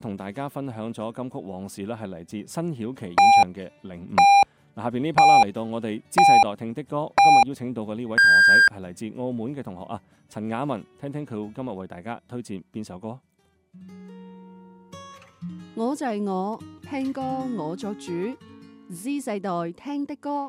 同大家分享咗金曲往事咧，係嚟自辛曉琪演唱嘅《領悟》。嗱，下邊呢 part 啦，嚟到我哋知世代聽的歌，今日邀請到嘅呢位同學仔係嚟自澳門嘅同學啊，陳雅文，聽聽佢今日為大家推薦邊首歌。 我就係我，聽歌我作主，Z 世代聽的歌。